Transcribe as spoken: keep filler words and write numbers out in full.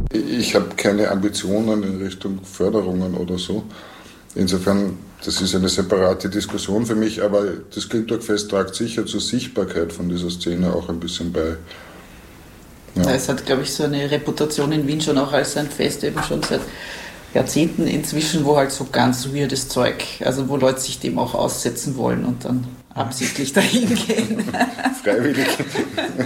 Ich habe keine Ambitionen in Richtung Förderungen oder so. Insofern, das ist eine separate Diskussion für mich, aber das Grilltalk-Fest tragt sicher zur Sichtbarkeit von dieser Szene auch ein bisschen bei. Ja. Es hat, glaube ich, so eine Reputation in Wien schon auch als ein Fest, eben schon seit Jahrzehnten inzwischen, wo halt so ganz weirdes Zeug, also wo Leute sich dem auch aussetzen wollen und dann absichtlich dahin gehen. Freiwillig.